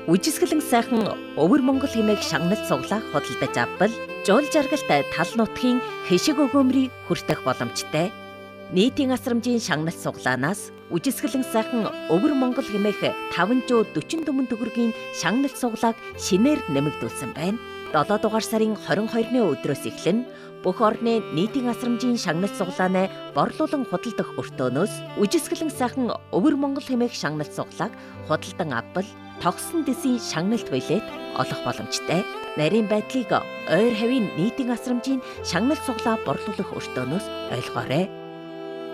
Үжисгэлэн сайхан Өвөр Монгол хэмээх шагнал цуглаах худалдаж авбал жуул жаргалт тал нутгийн хэшиг өгөөмрийг хүртэх боломжтой. Нийтийн асрамжийн шагнал цуглаанаас үжисгэлэн сайхан Өвөр Монгол хэмээх 544 төгрөгийн шагнал цуглааг шинээр нэмэгдүүлсэн байна. 7 дугаар сарын 22-ны өдрөөс эхлэн бүх орны нийтийн асрамжийн шагнал цуглаанаа борлуулан худалдах өртөөнөөс үжисгэлэн сайхан Өвөр Монгол хэмээх шагнал цуглааг худалдан авбал тогсон дэсийн шагналт билет олох боломжтой. Нарийн байдлыг ойр хавийн нийтийн асрамжийн шагнал цуглаа борлуулах өртөөнөөс ойлгоорой.